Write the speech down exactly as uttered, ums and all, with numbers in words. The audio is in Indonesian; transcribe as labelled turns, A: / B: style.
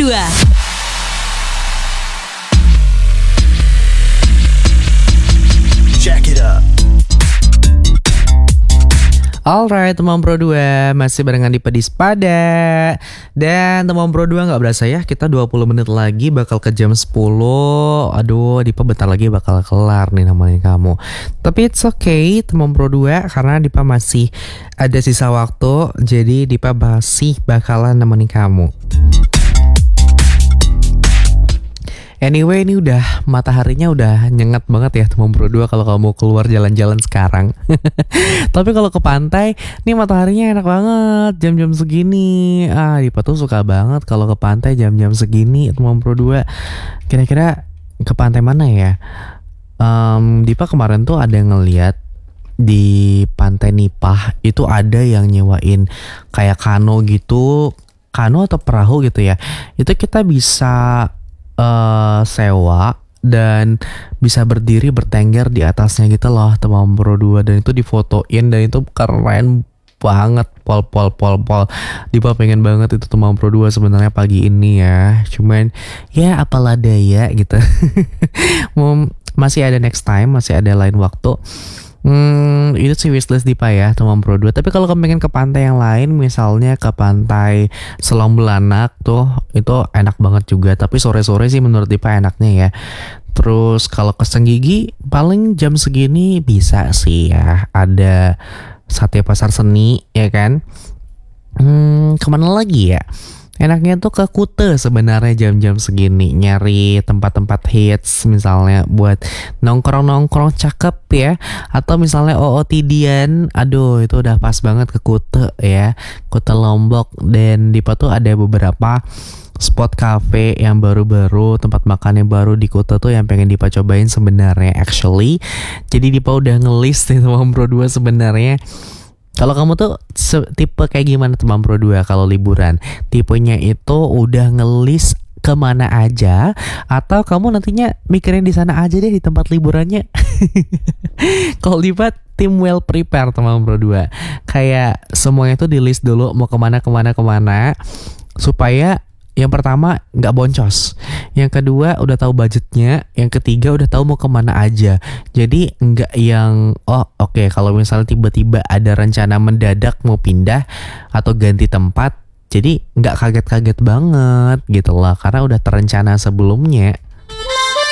A: dua.
B: Check it up.
C: Alright, teman Pro dua, masih barengan di Pedis Pada. Dan teman Pro dua, gak berasa ya, kita dua puluh menit lagi bakal ke jam sepuluh. Aduh, Dipa bentar lagi bakal kelar nih namanya kamu. Tapi it's okay, teman Pro dua, karena Dipa masih ada sisa waktu. Jadi Dipa masih bakalan nemenin kamu. Anyway, ini udah mataharinya udah nyengat banget ya teman Pro dua kalau kamu keluar jalan-jalan sekarang. Tapi kalau ke pantai, nih mataharinya enak banget jam-jam segini. Ah, Dipa tuh suka banget kalau ke pantai jam-jam segini teman Pro dua. Kira-kira ke pantai mana ya? Um, Dipa kemarin tuh ada ngeliat di Pantai Nipah itu ada yang nyewain kayak kano gitu, kano atau perahu gitu ya. Itu kita bisa Uh, sewa dan bisa berdiri bertengger di atasnya gitu loh teman Pro dua, dan itu difotoin dan itu keren banget. Pol pol pol pol Dipa pengen banget itu teman Pro dua sebenarnya pagi ini ya, cuman ya apalah daya gitu. Masih ada next time, masih ada lain waktu. Hmm, itu sih wishlist Dipa ya teman Pro dua. Tapi kalau kamu pengen ke pantai yang lain, misalnya ke pantai Selong Belanak tuh, itu enak banget juga. Tapi sore-sore sih menurut Dipa enaknya ya. Terus kalau ke Senggigi paling jam segini bisa sih ya, ada sate pasar seni ya kan. Hmm, kemana lagi ya? Enaknya tuh ke Kute sebenarnya jam-jam segini, nyari tempat-tempat hits misalnya buat nongkrong-nongkrong cakep ya. Atau misalnya O O T D-an, aduh itu udah pas banget ke Kute ya, Kute Lombok. Dan Dipa tuh ada beberapa spot cafe yang baru-baru, tempat makan yang baru di Kute tuh yang pengen Dipa cobain sebenarnya actually. Jadi Dipa udah nge-list nih teman Pro dua sebenarnya. Kalau kamu tuh tipe kayak gimana teman Pro dua kalau liburan? Tipenya itu udah ngelis kemana aja, atau kamu nantinya mikirin di sana aja deh di tempat liburannya? Kalau Dipa tim well prepare teman Pro dua. Kayak semuanya tuh di list dulu mau kemana kemana kemana supaya yang pertama nggak boncos, yang kedua udah tahu budgetnya, yang ketiga udah tahu mau kemana aja. Jadi nggak yang oh oke okay, kalau misalnya tiba-tiba ada rencana mendadak mau pindah atau ganti tempat, jadi nggak kaget-kaget banget gitu lah, karena udah terencana sebelumnya.